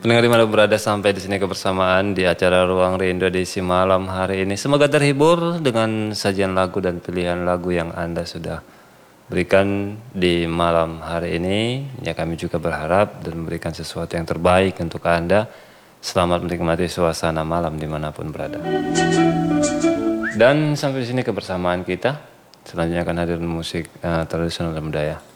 Pendengar dimanapun berada, sampai di sini kebersamaan di acara Ruang Rindu edisi malam hari ini. Semoga terhibur dengan sajian lagu dan pilihan lagu yang Anda sudah berikan di malam hari ini. Ya, kami juga berharap dan memberikan sesuatu yang terbaik untuk Anda. Selamat menikmati suasana malam dimanapun berada. Dan sampai di sini kebersamaan kita. Selanjutnya akan hadir musik tradisional dan budaya.